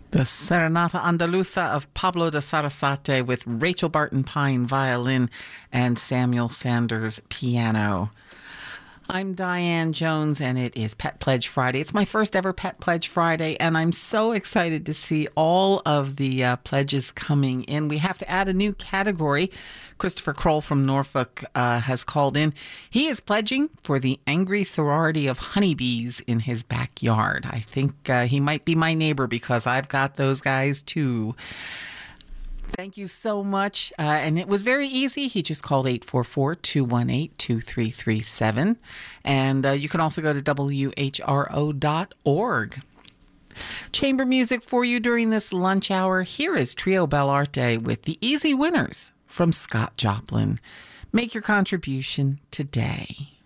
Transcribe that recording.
The Serenata Andaluza of Pablo de Sarasate with Rachel Barton Pine violin and Samuel Sanders piano. I'm Diane Jones, and it is Pet Pledge Friday. It's my first ever Pet Pledge Friday, and I'm so excited to see all of the pledges coming in. We have to add a new category. Christopher Kroll from Norfolk has called in. He is pledging for the Angry Sorority of Honeybees in his backyard. I think he might be my neighbor because I've got those guys too. Thank you so much. And it was very easy. He just called 844-218-2337. And you can also go to WHRO.org. Chamber music for you during this lunch hour. Here is Trio Bellarte with The Easy Winners from Scott Joplin. Make your contribution today.